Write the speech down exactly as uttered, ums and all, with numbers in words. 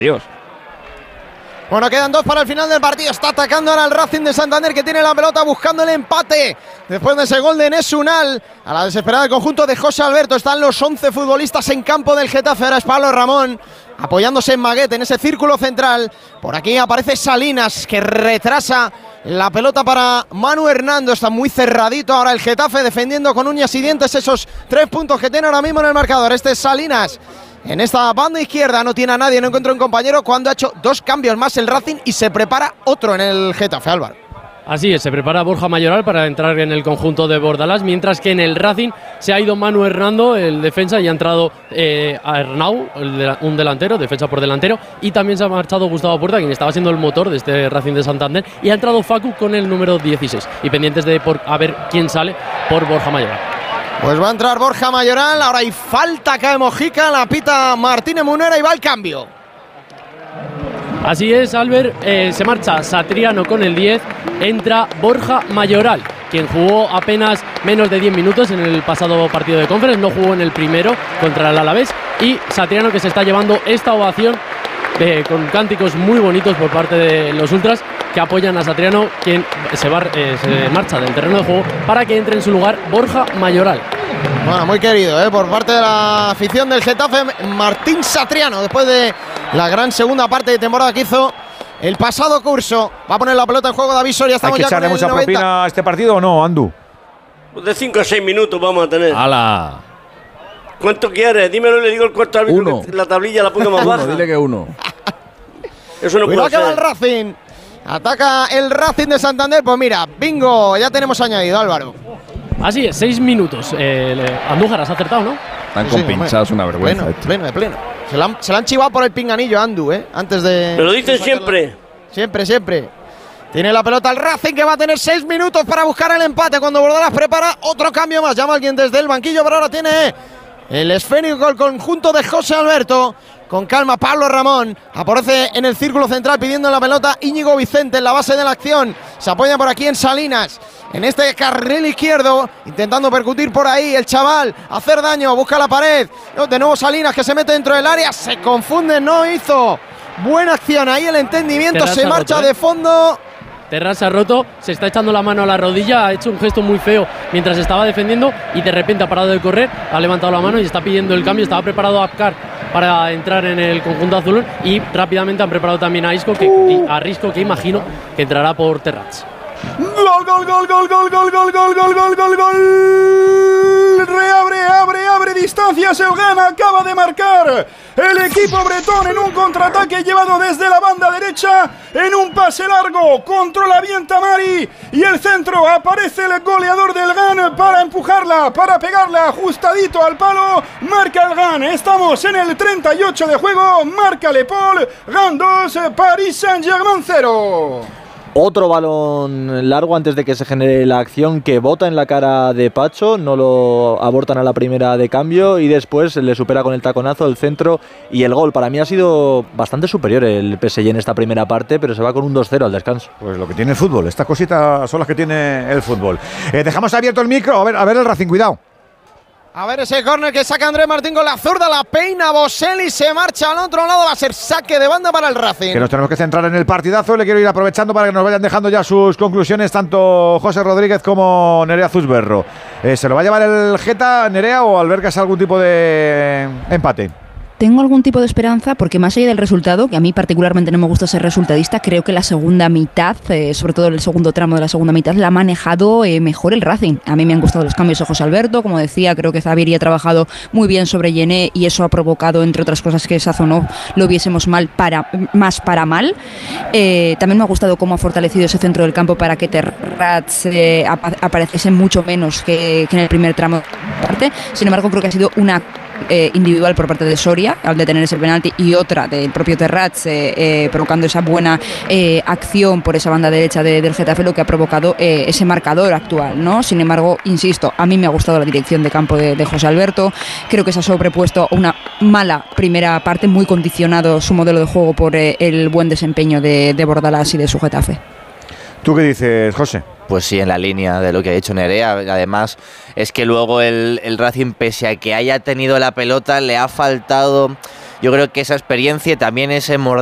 Dios. Bueno, quedan dos para el final del partido. Está atacando ahora el Racing de Santander, que tiene la pelota buscando el empate. Después de ese gol de Enes Unal, a la desesperada del conjunto de José Alberto. Están los once futbolistas en campo del Getafe. Ahora es Pablo Ramón, apoyándose en Maguette, en ese círculo central. Por aquí aparece Salinas, que retrasa la pelota para Manu Hernando. Está muy cerradito ahora el Getafe, defendiendo con uñas y dientes esos tres puntos que tiene ahora mismo en el marcador. Este es Salinas. En esta banda izquierda no tiene a nadie, no encuentra un compañero, cuando ha hecho dos cambios más el Racing y se prepara otro en el Getafe, Álvaro. Así es, se prepara Borja Mayoral para entrar en el conjunto de Bordalás, mientras que en el Racing se ha ido Manu Hernando, el defensa, y ha entrado eh, a Arnau, el de, un delantero, defensa por delantero, y también se ha marchado Gustavo Puerta, quien estaba siendo el motor de este Racing de Santander, y ha entrado Facu con el número dieciséis, y pendientes de por, a ver quién sale por Borja Mayoral. Pues va a entrar Borja Mayoral, ahora hay falta acá de Mojica, la pita Martínez Munera y va el cambio. Así es, Albert, eh, se marcha Satriano con el diez, entra Borja Mayoral, quien jugó apenas menos de diez minutos en el pasado partido de Conference, no jugó en el primero contra el Alavés, y Satriano, que se está llevando esta ovación eh, con cánticos muy bonitos por parte de los ultras que apoyan a Satriano, quien se, va, eh, se marcha del terreno de juego para que entre en su lugar Borja Mayoral. Bueno, muy querido eh, por parte de la afición del Getafe, Martín Satriano, después de la gran segunda parte de temporada que hizo el pasado curso. Va a poner la pelota en juego David Soria. Estamos ¿Hay que ya echarle con mucha el noventa. propina a este partido o no, Andu? De cinco a seis minutos vamos a tener. ¡Hala! ¿Cuánto quieres? Dímelo y le digo el cuarto árbitro. Uno. Que la tablilla la ponga más baja. Uno, dile que uno. Eso no Cuidado puede que va el ser. Racing. Ataca el Racing de Santander. Pues mira, bingo, ya tenemos añadido, Álvaro. Así es, seis minutos. Eh, le- Andújar, has acertado, ¿no? Están Sí, sí, compinchados, una vergüenza. Pleno, esto. pleno, de pleno. Se la, han, se la han chivado por el pinganillo a Andu, ¿eh? Antes de. Me lo dicen de sacarla. siempre. Siempre, siempre. Tiene la pelota el Racing, que va a tener seis minutos para buscar el empate. Cuando Bordalás prepara otro cambio más. Llama a alguien desde el banquillo, pero ahora tiene el esférico, el conjunto de José Alberto. Con calma, Pablo Ramón aparece en el círculo central pidiendo la pelota. Íñigo Vicente en la base de la acción. Se apoya por aquí en Salinas, en este carril izquierdo, intentando percutir por ahí el chaval, hacer daño, busca la pared. No, de nuevo Salinas, que se mete dentro del área, se confunde, no hizo buena acción ahí, el entendimiento, Terraza se marcha roto, ¿eh? de fondo. Terraz se ha roto, se está echando la mano a la rodilla, ha hecho un gesto muy feo mientras estaba defendiendo y de repente ha parado de correr, ha levantado la mano y está pidiendo el cambio. Estaba preparado Apcar para entrar en el conjunto azul y rápidamente han preparado también a Isco, que, y a Risco, que imagino que entrará por Terraz. Gol, gol, gol, gol, gol, gol, gol, gol, gol, gol, gol, gol. Reabre, abre, abre distancias. El Ghana acaba de marcar. El equipo bretón en un contraataque llevado desde la banda derecha. En un pase largo. Controla bien Tamari. Y el centro. Aparece el goleador del Ghana para empujarla, para pegarla ajustadito al palo. Marca el Ghana. Estamos en el treinta y ocho de juego. Marca Le Paul. Ghana dos, Paris Saint-Germain cero. Otro balón largo antes de que se genere la acción, que bota en la cara de Pacho, no lo abortan a la primera de cambio y después le supera con el taconazo el centro y el gol. Para mí ha sido bastante superior el P S G en esta primera parte, pero se va con un dos cero al descanso. Pues lo que tiene el fútbol, estas cositas son las que tiene el fútbol. Eh, dejamos abierto el micro, a ver, a ver el Racing, cuidado. A ver ese córner que saca Andrés Martín con la zurda, la peina Boselli, se marcha al otro lado, va a ser saque de banda para el Racing. Que nos tenemos que centrar en el partidazo. Le quiero ir aprovechando para que nos vayan dejando ya sus conclusiones tanto José Rodríguez como Nerea Zusberro. Eh, ¿Se lo va a llevar el Geta, Nerea, o albergas algún tipo de empate? Tengo algún tipo de esperanza porque más allá del resultado, que a mí particularmente no me gusta ser resultadista, creo que la segunda mitad, eh, sobre todo el segundo tramo de la segunda mitad, la ha manejado eh, mejor el Racing. A mí me han gustado los cambios de José Alberto, como decía, creo que Xavier ha trabajado muy bien sobre Yené y eso ha provocado, entre otras cosas, que Sazonov lo viésemos mal para, más para mal. Eh, también me ha gustado cómo ha fortalecido ese centro del campo para que Terraz eh, ap- apareciese mucho menos que, que en el primer tramo de parte. Sin embargo, creo que ha sido una Eh, individual por parte de Soria al detener ese penalti y otra del propio Terraz eh, eh, provocando esa buena eh, acción por esa banda derecha de, del Getafe, lo que ha provocado eh, ese marcador actual, ¿no? Sin embargo, insisto, a mí me ha gustado la dirección de campo de, de José Alberto. Creo que se ha sobrepuesto una mala primera parte, muy condicionado su modelo de juego por eh, el buen desempeño de, de Bordalás y de su Getafe. ¿Tú qué dices, José? Pues sí, en la línea de lo que ha dicho Nerea. Además, es que luego el, el Racing, pese a que haya tenido la pelota, le ha faltado yo creo que esa experiencia y también ese